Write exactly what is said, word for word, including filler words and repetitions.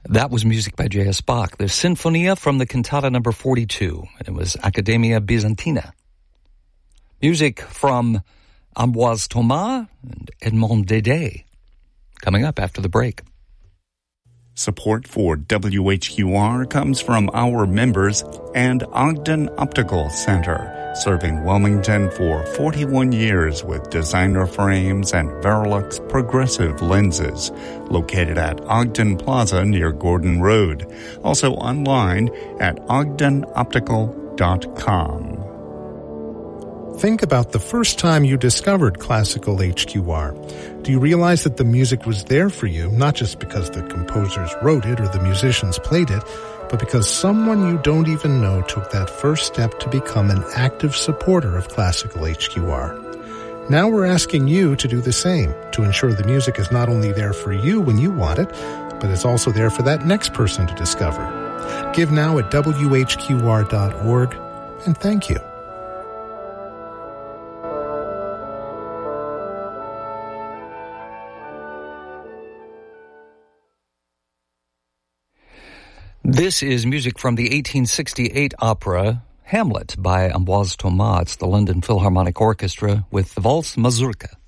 That was music by J S. Bach, the Sinfonia from the cantata number forty-two. It was Accademia Bizantina. Music from Ambroise Thomas and Edmond Dede. Coming up after the break. Support for W H Q R comes from our members and Ogden Optical Center, serving Wilmington for forty-one years with designer frames and Verilux progressive lenses, located at Ogden Plaza near Gordon Road. Also online at ogden optical dot com. Think about the first time you discovered Classical H Q R. Do you realize that the music was there for you, not just because the composers wrote it or the musicians played it, but because someone you don't even know took that first step to become an active supporter of Classical H Q R? Now we're asking you to do the same, to ensure the music is not only there for you when you want it, but it's also there for that next person to discover. Give now at W H Q R dot org, and thank you. This is music from the eighteen sixty-eight opera Hamlet by Ambroise Thomas. It's the London Philharmonic Orchestra with the Valse Mazurka.